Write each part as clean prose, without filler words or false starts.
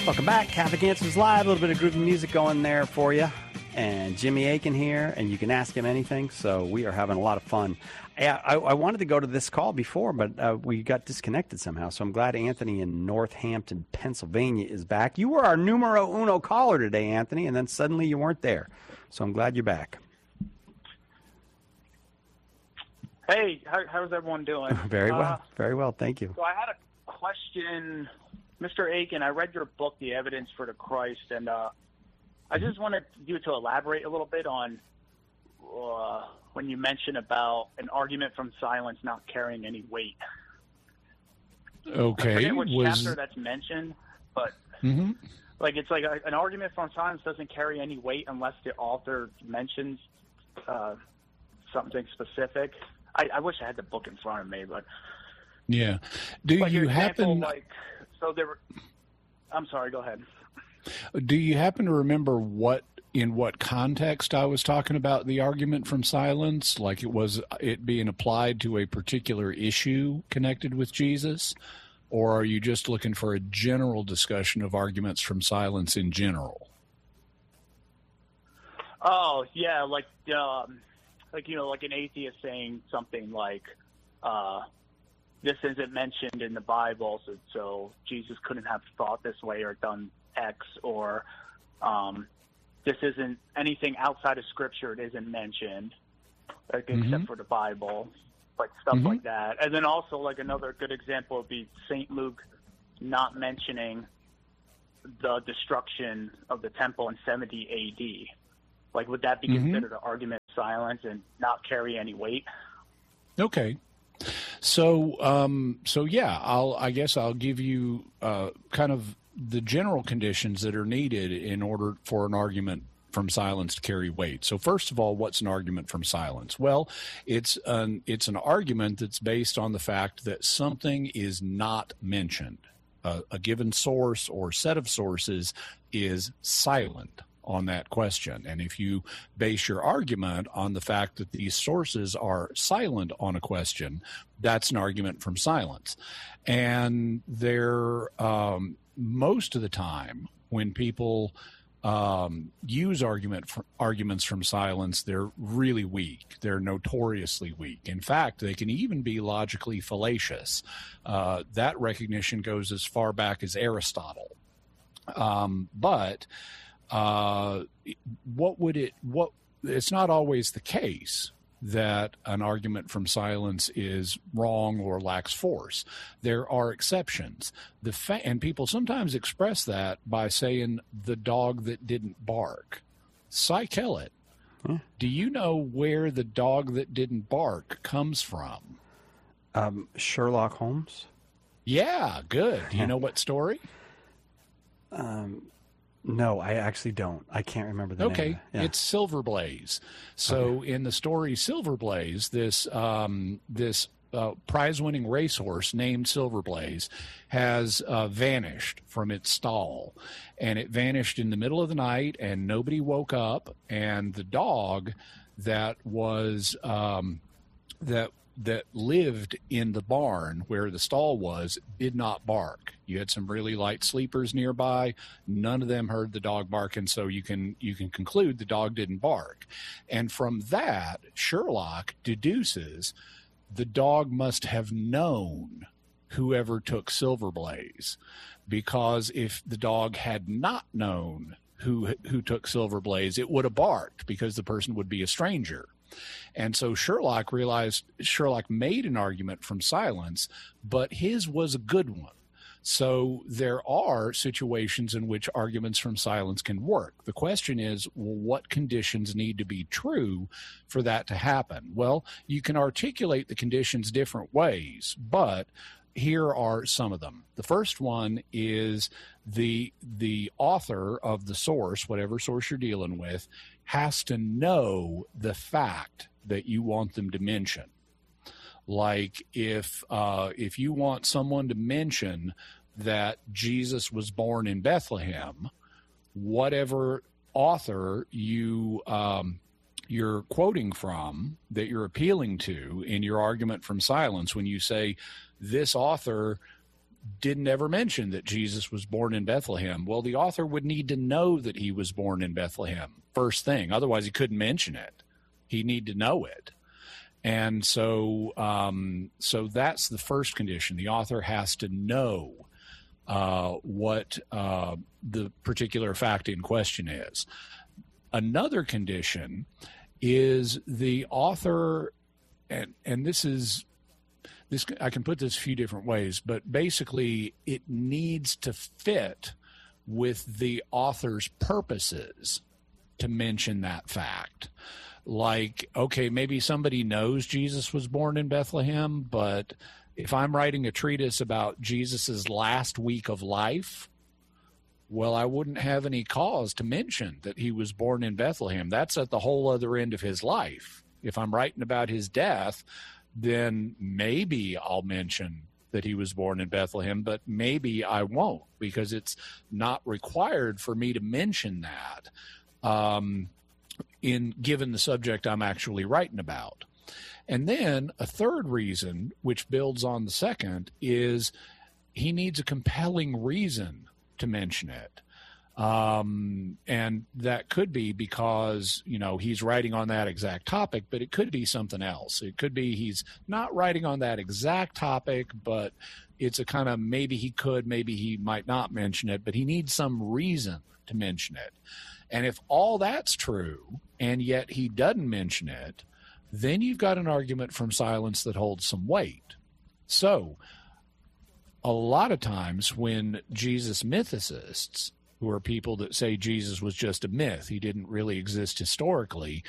Welcome back. Catholic Answers Live. A little bit of groovy music going there for you. And Jimmy Akin here, and you can ask him anything. So we are having a lot of fun. I wanted to go to this call before, but we got disconnected somehow. So I'm glad Anthony in Northampton, Pennsylvania is back. You were our numero uno caller today, Anthony, and then suddenly you weren't there. So I'm glad you're back. Hey, how's everyone doing? Very well. Very well. Thank you. So I had a question. Mr. Akin, I read your book, The Evidence for the Christ, and I just wanted you to elaborate a little bit on when you mentioned about an argument from silence not carrying any weight. Okay. I forget which chapter that's mentioned, but like it's like an argument from silence doesn't carry any weight unless the author mentions something specific. I wish I had the book in front of me, but yeah. Do you happen? I'm sorry. Go ahead. Do you happen to remember in what context I was talking about the argument from silence? Like it being applied to a particular issue connected with Jesus? Or are you just looking for a general discussion of arguments from silence in general? Oh, yeah, like an atheist saying something like, this isn't mentioned in the Bible, so Jesus couldn't have thought this way or done X, or this isn't anything outside of Scripture. It isn't mentioned, except for the Bible, like stuff like that. And then also, like another good example would be St. Luke not mentioning the destruction of the temple in 70 A.D. Like, would that be considered an argument of silence and not carry any weight? Okay. So yeah, I guess I'll give you kind of the general conditions that are needed in order for an argument from silence to carry weight. So first of all, what's an argument from silence? Well, it's an argument that's based on the fact that something is not mentioned. A given source or set of sources is silent on that question. And if you base your argument on the fact that these sources are silent on a question, that's an argument from silence. And they're most of the time when people use arguments from silence, they're really weak. They're notoriously weak. In fact, they can even be logically fallacious. That recognition goes as far back as Aristotle. But it's not always the case that an argument from silence is wrong or lacks force. There are exceptions. And people sometimes express that by saying the dog that didn't bark. Cy Kellett, do you know where the dog that didn't bark comes from? Sherlock Holmes? Yeah, good. Do you know what story? No, I actually don't. I can't remember the name. Okay, yeah. It's Silver Blaze. So in the story Silver Blaze, this prize-winning racehorse named Silver Blaze has vanished from its stall, and it vanished in the middle of the night, and nobody woke up, and the dog that was that lived in the barn where the stall was did not bark. You had some really light sleepers nearby. None of them heard the dog bark, and so you can conclude the dog didn't bark. And from that, Sherlock deduces the dog must have known whoever took Silver Blaze, because if the dog had not known who took Silver Blaze, it would have barked because the person would be a stranger. And so Sherlock made an argument from silence, but his was a good one. So there are situations in which arguments from silence can work. The question is, well, what conditions need to be true for that to happen? Well, you can articulate the conditions different ways, but here are some of them. The first one is the author of the source, whatever source you're dealing with, has to know the fact that you want them to mention. Like if you want someone to mention that Jesus was born in Bethlehem, whatever author you're quoting from, that you're appealing to in your argument from silence, when you say this author didn't ever mention that Jesus was born in Bethlehem. Well, the author would need to know that he was born in Bethlehem first thing. Otherwise, he couldn't mention it. He'd need to know it. And so that's the first condition. The author has to know what the particular fact in question is. Another condition is the author, and this I can put this a few different ways, but basically it needs to fit with the author's purposes to mention that fact. Like, okay, maybe somebody knows Jesus was born in Bethlehem, but if I'm writing a treatise about Jesus's last week of life, well, I wouldn't have any cause to mention that he was born in Bethlehem. That's at the whole other end of his life. If I'm writing about his death, then maybe I'll mention that he was born in Bethlehem, but maybe I won't, because it's not required for me to mention that given the subject I'm actually writing about. And then a third reason, which builds on the second, is he needs a compelling reason to mention it. And that could be because, he's writing on that exact topic, but it could be something else. It could be he's not writing on that exact topic, but it's a kind of maybe he could, maybe he might not mention it, but he needs some reason to mention it. And if all that's true, and yet he doesn't mention it, then you've got an argument from silence that holds some weight. So a lot of times when Jesus mythicists, who are people that say Jesus was just a myth, he didn't really exist historically,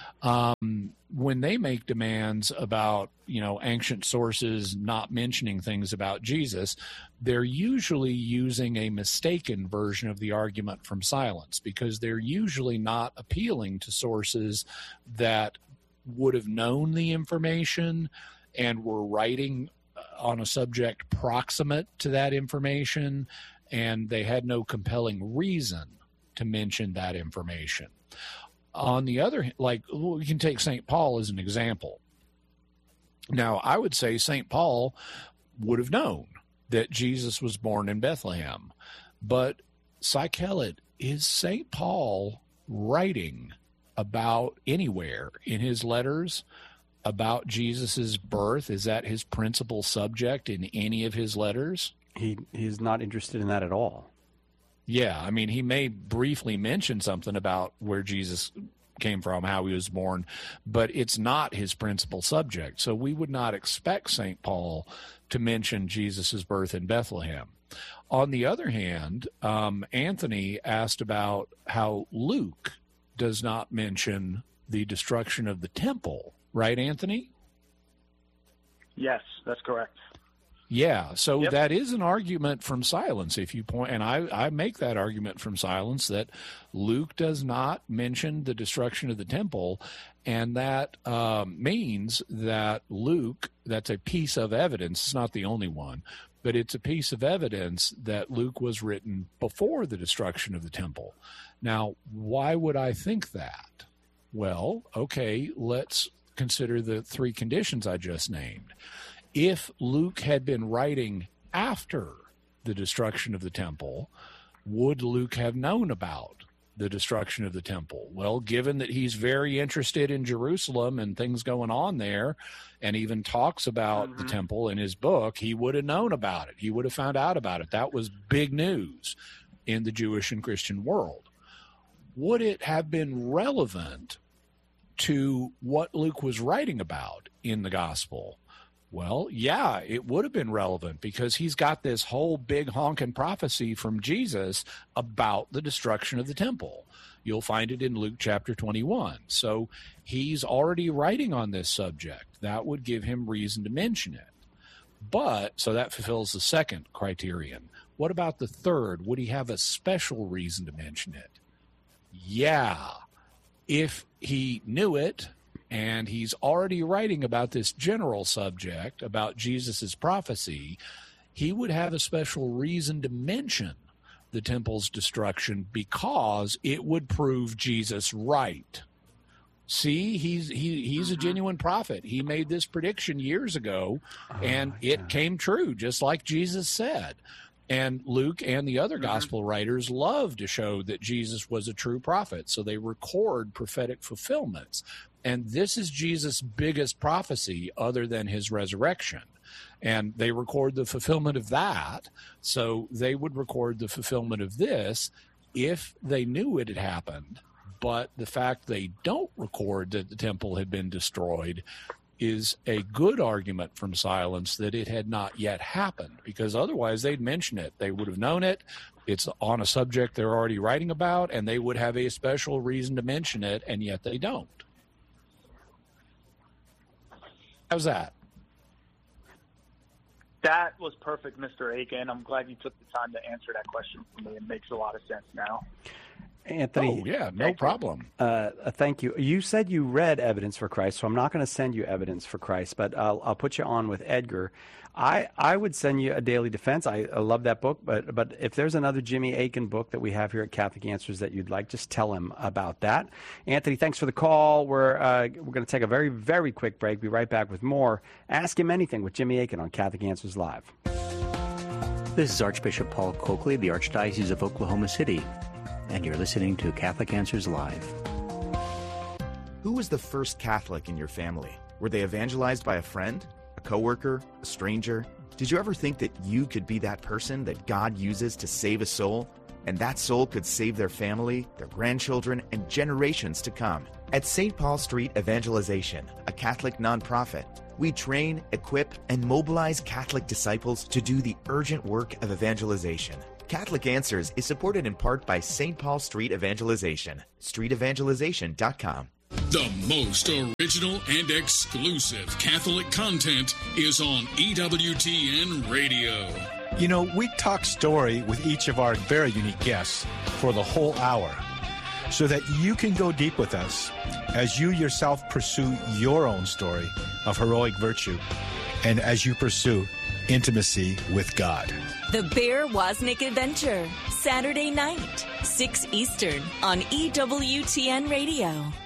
when they make demands about, ancient sources not mentioning things about Jesus, they're usually using a mistaken version of the argument from silence, because they're usually not appealing to sources that would have known the information and were writing on a subject proximate to that information, and they had no compelling reason to mention that information. On the other hand, we can take St. Paul as an example. Now, I would say St. Paul would have known that Jesus was born in Bethlehem, but Psychelet, is St. Paul writing about anywhere in his letters about Jesus's birth? Is that his principal subject in any of his letters? He's not interested in that at all. Yeah, I mean, he may briefly mention something about where Jesus came from, how he was born, but it's not his principal subject. So we would not expect St. Paul to mention Jesus's birth in Bethlehem. On the other hand, Anthony asked about how Luke does not mention the destruction of the temple. Right, Anthony? Yes, that's correct. Yeah, so Yep. That is an argument from silence, if you point, and I make that argument from silence, that Luke does not mention the destruction of the temple, and that means that Luke, that's a piece of evidence, it's not the only one, but it's a piece of evidence that Luke was written before the destruction of the temple. Now, why would I think that? Well, okay, let's consider the three conditions I just named. If Luke had been writing after the destruction of the temple, would Luke have known about the destruction of the temple? Well, given that he's very interested in Jerusalem and things going on there, and even talks about the temple in his book, he would have known about it. He would have found out about it. That was big news in the Jewish and Christian world. Would it have been relevant to what Luke was writing about in the gospel? Well, yeah, it would have been relevant, because he's got this whole big honking prophecy from Jesus about the destruction of the temple. You'll find it in Luke chapter 21. So he's already writing on this subject. That would give him reason to mention it. But, so that fulfills the second criterion. What about the third? Would he have a special reason to mention it? Yeah. If he knew it, and he's already writing about this general subject, about Jesus's prophecy, he would have a special reason to mention the temple's destruction, because it would prove Jesus right. See, he's a genuine prophet. He made this prediction years ago, and it came true, just like Jesus said. And Luke and the other gospel writers love to show that Jesus was a true prophet, so they record prophetic fulfillments. And this is Jesus' biggest prophecy other than his resurrection. And they record the fulfillment of that, so they would record the fulfillment of this if they knew it had happened. But the fact they don't record that the temple had been destroyed is a good argument from silence that it had not yet happened, because otherwise they'd mention it. They would have known it. It's on a subject they're already writing about, and they would have a special reason to mention it, and yet they don't. How's that? That was perfect, Mr. Akin. I'm glad you took the time to answer that question for me. It makes a lot of sense now. Anthony. Oh, yeah, no problem. Thank you. You said you read Evidence for Christ, so I'm not going to send you Evidence for Christ, but I'll put you on with Edgar. I would send you A Daily Defense. I love that book, but if there's another Jimmy Akin book that we have here at Catholic Answers that you'd like, just tell him about that. Anthony, thanks for the call. We're going to take a very, very quick break. Be right back with more Ask Him Anything with Jimmy Akin on Catholic Answers Live. This is Archbishop Paul Coakley, the Archdiocese of Oklahoma City, and you're listening to Catholic Answers Live. Who was the first Catholic in your family? Were they evangelized by a friend, a coworker, a stranger? Did you ever think that you could be that person that God uses to save a soul? And that soul could save their family, their grandchildren, and generations to come. At St. Paul Street Evangelization, a Catholic nonprofit, we train, equip, and mobilize Catholic disciples to do the urgent work of evangelization. Catholic Answers is supported in part by St. Paul Street Evangelization, streetevangelization.com. The most original and exclusive Catholic content is on EWTN Radio. You know, we talk story with each of our very unique guests for the whole hour, so that you can go deep with us as you yourself pursue your own story of heroic virtue and as you pursue intimacy with God. The Bear Wozniak Adventure, Saturday night, 6 Eastern on EWTN Radio.